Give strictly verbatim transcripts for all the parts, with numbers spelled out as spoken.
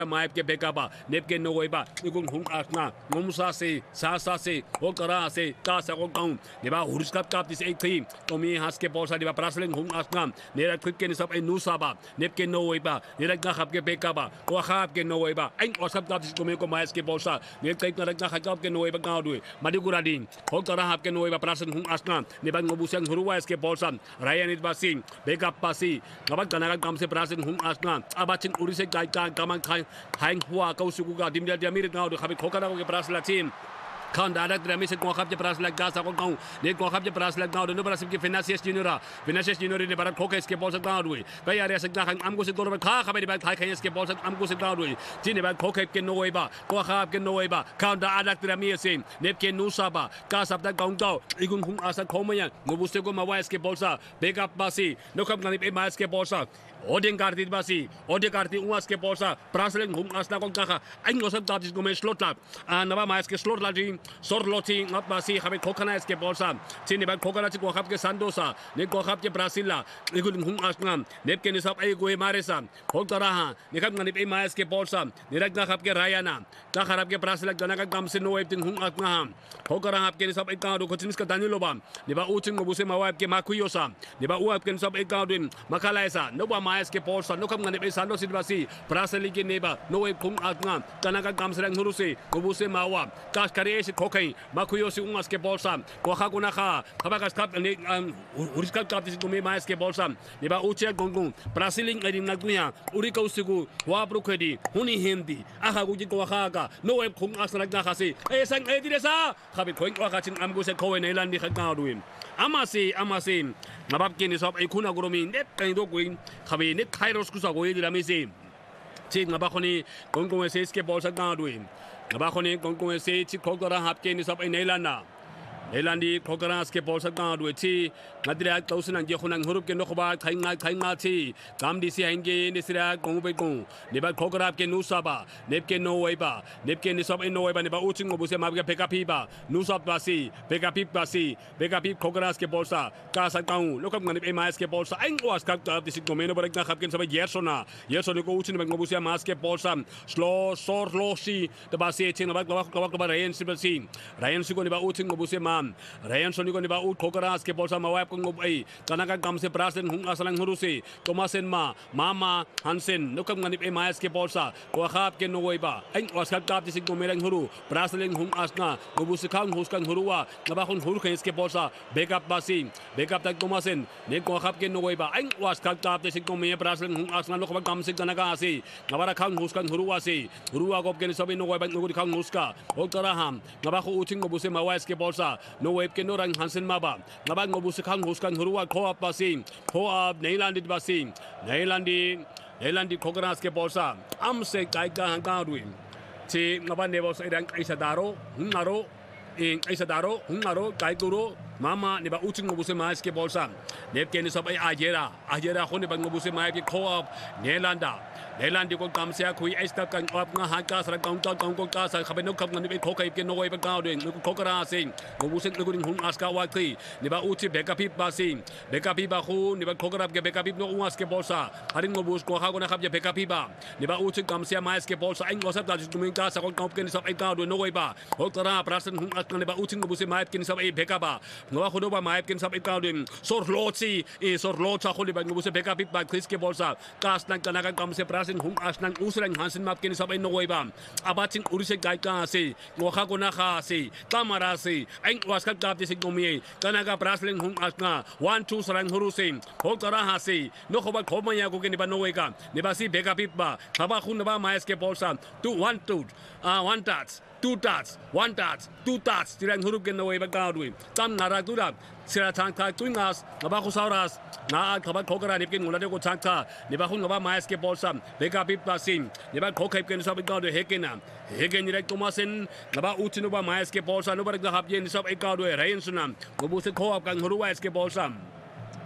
Maip ke Bekaba, Nepke Noeba, Nikun Hung Asna, Nomsase, Sasase, Okarase, Casa Okang, Neba Hurskap Kap is eighteen, Tomi Haske Bosa, Neba Braslin Hung Asnam, Nera Quicken is up in Nusaba, Nepke Noeba, Nera Gahap ke Bekaba, Wahap ke Noeba, and Osap Kap is Komiko Maeske Bosa, Nepke Nakakap ke Noeba Gaudui, Madiguradin, Hokarahap ke Noeba Braslin Hung Asnam, Neban Nobusan Huruaske Bosa, Ryan is Basin, Bekap Pasi, Nabakanaga Kamse Braslin Hung Asnam, Abachin Urise Gaikan, Kaman Kai. Hang Hua Kausuga, Dimia Diamir now to have a coconut Brasla team. Can't direct the mission go up the brass like gas or go. They go up the brass like now the numbers of Financiers Junior, Financiers Junior in the Baracoca escapes at Downway. By Arias and I'm going to go to the car, how many bad high escapes at I'm going to Downway. Tineba Coca can no eba, Cohab can no eba, count the Adak Ramir same, Nepke Nusaba, Gas up that Gongo, Igun Hum Asa Comayan, Nobustigo Mawa escaposa, Big up Basi, no come to be my escaposa. Odin Gardi Basi, Odegardi Uaske Bosa, Braslin Hum Asna Gongaha, and was a Dutch Gomes Slotla, and Navamaske Slotlati, Sorloti, not Basi, have a coconaske Bosa, Tineba Coconut Gohapke Sandosa, Nico Hapke Brasilla, Nigun Hum Asnam, Nepkin is up Egue Marisa, Hotaraha, Nikamani Emaske Bosa, Niragna Hapke Rayana, Taharapke Brasila, Ganaga Gamsin, no Epting Hum Asnaham, Hokarahapke is up a card of Kotinska Danilova, Neba Utin Mobusema Wapke Makuyosa, Neba Uapkins up a card in Makalaisa, no one. Maeske Polsa, no come to Sando Silvasi, Brasiliki neighbor, no way Pung Atman, Tanaka Gamsran Hurusi, Gobuse Mawa, Kashkari Kokai, Makuyosi Umaske Polsa, Kohakunaha, Habakas Cup and Uriska Cup is to me Maeske Polsa, Neba Uche Gongun, Brasiling Edim Naguya, Uriko Sugu, Wabrukedi, Huni Hindi, Ahaguji Kohaga, no way Pung Asnagahasi, Esang Edisa, Habit Point Wakachin Amguse Cohen Elandi Hakaduin. Amasi, Amasin, Nabapkin is up a Kuna Gromin, net kind of wing, have a net Kairos Kusago, Ramisi. Take Nabahoni, Gongo Seske Bolsa Gadwin. Nabahoni, Gongo Se, Chikokora Hapkin is up in Elana. Elandi, Kokaraske Bolsa Gadwiti, Madria, Tosin and Jehunan Hurukin Nokoba, Kainga, Kaimati, Gamdisi Hangi, Nisira, Gongbegon, Neba Kokarapke Nusaba, Nepke no Weba, Nepke is up in no Weba, Neba Uting Busemaga Pekapiba, Nusap Basi, Pekapip Basi, Pekapip Kokaraske Bolsa, Casa Town, look up on the Emaske Bolsa, and was cut up the Sigomeno, but I have of a yersona, Yersona Gucci, Magusia Maske Bolsa, slow, short, lossy, the Basi, about Ryan Sibasi, Ryan Sugoneba Uting Busema. Ryan Sonigon about Kokaraske Bolsa Mawap Bay, Tanaka Gamse Brasen Hung Asalang Hurusi, Thomasen Ma, Mama, Hansen, no come on the Emaske Bolsa, Kohap Ken Noeba, and was cut up the Sigomering Huru, Braseling Hung Asna, Nobusikan Huskan Hurua, Nabahun Hurkenske Bolsa, Backup Basi, Backup that Thomasen, Neko Hapken Noeba, and was cut up the Sigome Braseling Hung Asna, Lokam Gamse Ganagasi, Navarakan Huskan Huruasi, Hurua Gopken Sabi Noeba, Nogukan Huska, Okaraham, Nabahu Uting Obusema Waske Bolsa. No way can no rang Hansen Maba, Nabango Busakan Huskan Hurua Co-op Basin, Co-op Nailandid Basin, Nailandi, Nailandi Kokaraske Bolsa, Amse Kaika and Gadwin. See Nabane Isadaro, Hunaro, in Isadaro, Hunaro, Kaikuro, Mama, Neba Uting Busemaske Bolsa, Nepkin is up Ajera, Ajera Honibang Busemaki Co-op, Nailanda. Elandi ko kamsia kui esta kan op nga hakas ra kang tang kang ka sa khabeno kam ngani ko kai ke no way ba ka den ko kara sing ko busek ko ring hum aska wa kri ni ba uchi beka pip ba sing beka pip ba khu ni ba khokara ke beka pip no uas ke bolsa haring mo bus ko ha ko na khab je beka pip ba ni ba uchi kamsia mais ke bolsa ang osap ta jumin ka sa ko kang ken sa ai ka do no way ba ko kara prasen hum aska ni ba uchi mo bus mai ken sa ai beka ba no ko do ba mai ken sa ai ka den sor lotsi e sor lotsa ko ni ba bus beka pip ba kris ke bolsa kas nang kana kan kamsia Hung Asnang Usran Hansen Mapkin Sab in Noeba, Abatin Urise Gaika se, Wakagona se, Tamara se, Ain't was cut up the Sigomie, Kanaga Brasling Hung Asna, one two Sarang Hurusin, Hotaraha se, Nokoba Komaya Gugeniba Noega, Nebasi Bega Pipa, Tabahunaba Maeske Bolsa, two one two, ah one touch. Two tats, one tats, two tats, Tirang Hurukin away by Godwin, Tam Naradura, Siratan Twingas, Nabakusauras, Na Kabak Kokara, Nikin, Ulako Tanka, Nebahunaba Maeske Bolsam, Bega Pipa Sing, Nebak Kokakin Sub God Hekina, Hegan Direct Thomasin, Naba Utinuba Maeske Bolsa, nobody the Habian Sub Ekado, Rainsunam, Gobusi Co op Huru Eske Bolsam.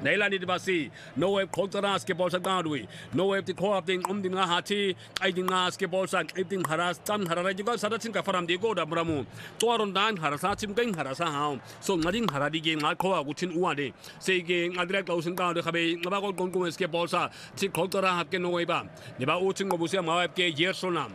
ในลานิดบาซีโนเวฟโคตราสเกบอลสักการดุยโนเวฟที่โคอับติงอมดิงอาหาทีไอดิงอาสเกบอลสักไอดิงฮาราสตัมฮาราไรจิก็สัตว์ชิงกับฟรามดีโก้ดับรามูตัวรอนดานฮาราซาชิมกิงฮาราซาฮาวส่งมาดิงฮาราดีเกงอาโคอากุชินอวานเดเซเกงอาดิเรกเอาสิงกาเดคาเบงบากอนกงกงสเกบอลซาที่โคตราฮับเกโนเวบาเนบาอูชิงกับบุษยามาเวฟเกเยอร์โซนาม